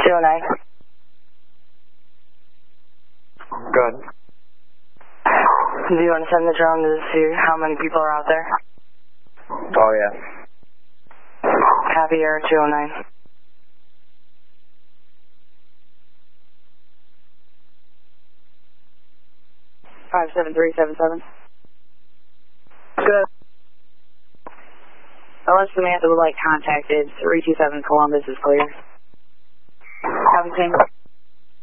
209. Good. Do you want to send the drone to see how many people are out there? Oh, yeah. Copy, Air 209. Five 7-3-7-7. Good. Unless Samantha would like contacted, 327 Columbus is clear. Copy, same.